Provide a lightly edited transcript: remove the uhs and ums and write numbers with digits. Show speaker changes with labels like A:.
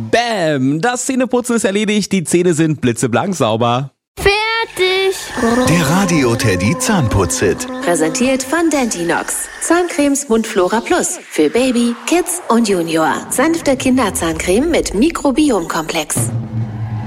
A: Bäm! Das Zähneputzen ist erledigt, die Zähne sind blitzeblank sauber.
B: Fertig!
C: Der Radio Teddy Zahnputz-Hit.
D: Präsentiert von Dentinox. Zahncremes Mundflora Plus. Für Baby, Kids und Junior. Sanfte Kinderzahncreme mit Mikrobiomkomplex.